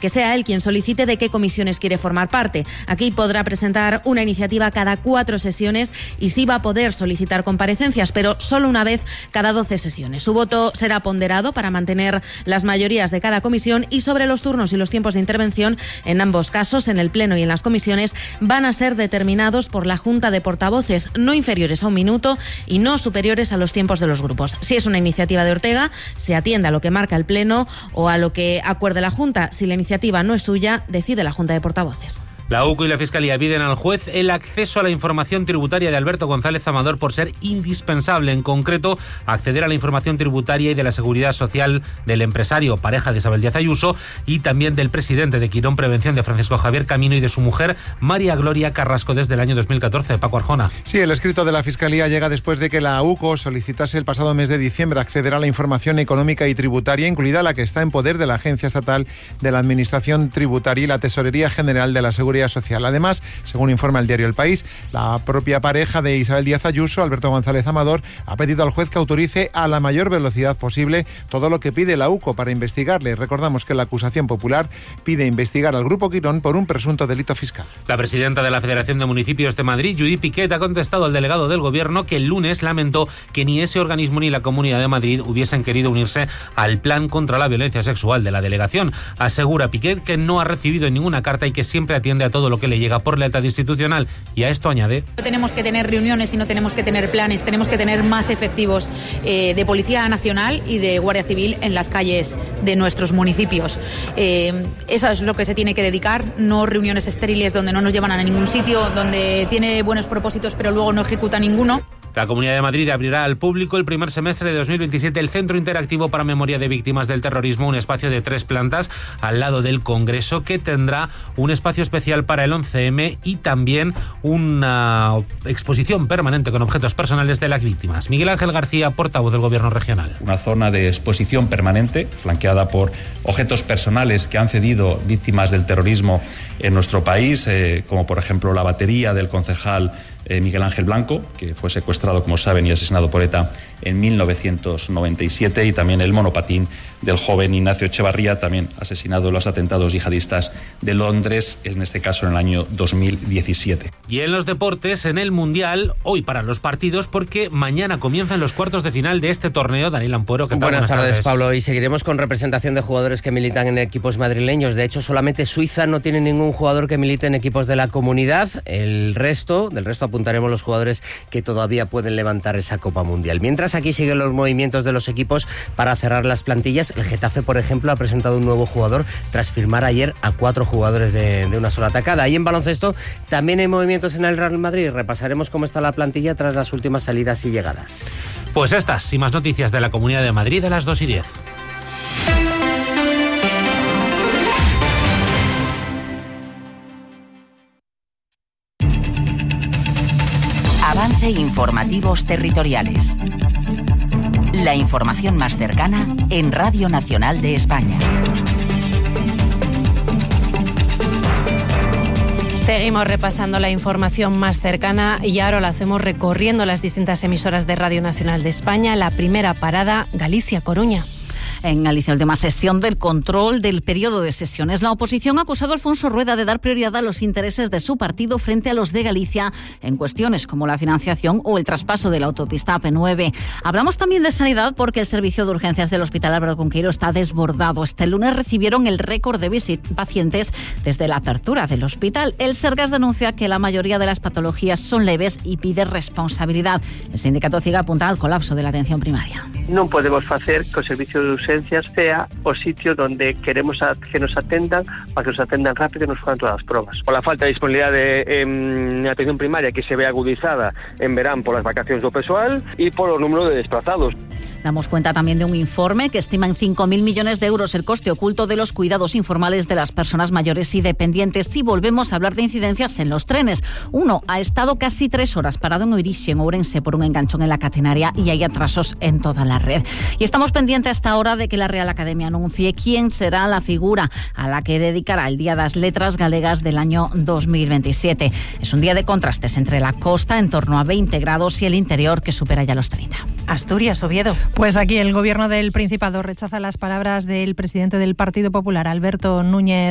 que sea él quien solicite de qué comisiones quiere formar parte. Aquí podrá presentar una iniciativa cada 4 sesiones y sí va a poder solicitar comparecencias, pero solo una vez cada 12 sesiones. Su voto será ponderado para mantener las mayorías de cada comisión, y sobre los turnos y los tiempos de intervención, en ambos casos, en el Pleno y en las comisiones, van a ser determinados por la Junta de Portavoces, no inferiores a 1 minuto y no superiores a los tiempos de los grupos. Si es una iniciativa de Ortega, se atiende a lo que marca el Pleno o a lo que acuerde la Junta. Si la iniciativa no es suya, decide la Junta de Portavoces. La UCO y la Fiscalía piden al juez el acceso a la información tributaria de Alberto González Amador por ser indispensable, en concreto acceder a la información tributaria y de la seguridad social del empresario, pareja de Isabel Díaz Ayuso, y también del presidente de Quirón Prevención, de Francisco Javier Camino, y de su mujer María Gloria Carrasco, desde el año 2014. Paco Arjona. Sí, el escrito de la Fiscalía llega después de que la UCO solicitase el pasado mes de diciembre acceder a la información económica y tributaria, incluida la que está en poder de la Agencia Estatal de la Administración Tributaria y la Tesorería General de la Seguridad Social. Además, según informa el diario El País, la propia pareja de Isabel Díaz Ayuso, Alberto González Amador, ha pedido al juez que autorice a la mayor velocidad posible todo lo que pide la UCO para investigarle. Recordamos que la acusación popular pide investigar al Grupo Quirón por un presunto delito fiscal. La presidenta de la Federación de Municipios de Madrid, Judith Piquet, ha contestado al delegado del Gobierno que el lunes lamentó que ni ese organismo ni la Comunidad de Madrid hubiesen querido unirse al plan contra la violencia sexual de la delegación. Asegura Piquet que no ha recibido ninguna carta y que siempre atiende a todo lo que le llega por lealtad institucional, y a esto añade: no tenemos que tener reuniones y no tenemos que tener planes, tenemos que tener más efectivos de Policía Nacional y de Guardia Civil en las calles de nuestros municipios. Eso es lo que se tiene que dedicar, no reuniones estériles donde no nos llevan a ningún sitio, donde tiene buenos propósitos pero luego no ejecuta ninguno. La Comunidad de Madrid abrirá al público el primer semestre de 2027 el Centro Interactivo para Memoria de Víctimas del Terrorismo, un espacio de 3 plantas al lado del Congreso, que tendrá un espacio especial para el 11M y también una exposición permanente con objetos personales de las víctimas. Miguel Ángel García, portavoz del Gobierno regional. Una zona de exposición permanente flanqueada por objetos personales que han cedido víctimas del terrorismo en nuestro país, como por ejemplo la batería del concejal Miguel Ángel Blanco, que fue secuestrado, como saben, y asesinado por ETA en 1997, y también el monopatín del joven Ignacio Echevarría, también asesinado en los atentados yihadistas de Londres, en este caso en el año 2017. Y en los deportes, en el Mundial, hoy para los partidos, porque mañana comienzan los cuartos de final de este torneo. Daniel Ampuero, ¿qué tal? Buenas tardes, Pablo. Y seguiremos con representación de jugadores que militan en equipos madrileños. De hecho, solamente Suiza no tiene ningún jugador que milite en equipos de la Comunidad. Del resto apuntaremos los jugadores que todavía pueden levantar esa Copa Mundial. Mientras, aquí siguen los movimientos de los equipos para cerrar las plantillas. El Getafe, por ejemplo, ha presentado un nuevo jugador tras firmar ayer a 4 jugadores de una sola tacada. Y en baloncesto también hay movimientos en el Real Madrid. Repasaremos cómo está la plantilla tras las últimas salidas y llegadas. Pues estas y más noticias de la Comunidad de Madrid a las 2:10. Avance Informativos Territoriales. La información más cercana en Radio Nacional de España. Seguimos repasando la información más cercana y ahora lo hacemos recorriendo las distintas emisoras de Radio Nacional de España. La primera parada, Galicia-Coruña. En Galicia, última sesión del control del periodo de sesiones. La oposición ha acusado a Alfonso Rueda de dar prioridad a los intereses de su partido frente a los de Galicia en cuestiones como la financiación o el traspaso de la autopista AP9. Hablamos también de sanidad porque el servicio de urgencias del Hospital Álvaro Cunqueiro está desbordado. Este lunes recibieron el récord de pacientes desde la apertura del hospital. El Sergas denuncia que la mayoría de las patologías son leves y pide responsabilidad. El sindicato CIG apunta al colapso de la atención primaria. Non podemos facer que o servicio de urgencias sea o sitio donde queremos que nos atendan para que nos atendan rápido e nos fagan todas as probas. Por la falta de disponibilidade en atención primaria que se ve agudizada en verán polas vacacións do persoal e polo número de desplazados. Damos cuenta también de un informe que estima en 5.000 millones de euros el coste oculto de los cuidados informales de las personas mayores y dependientes. Si volvemos a hablar de incidencias en los trenes, uno ha estado casi 3 horas parado en Oirixe, en Ourense, por un enganchón en la catenaria y hay atrasos en toda la red. Y estamos pendientes hasta ahora de que la Real Academia anuncie quién será la figura a la que dedicará el Día das Letras Galegas del año 2027. Es un día de contrastes entre la costa, en torno a 20 grados, y el interior, que supera ya los 30. Asturias, Oviedo. Pues aquí el Gobierno del Principado rechaza las palabras del presidente del Partido Popular, Alberto Núñez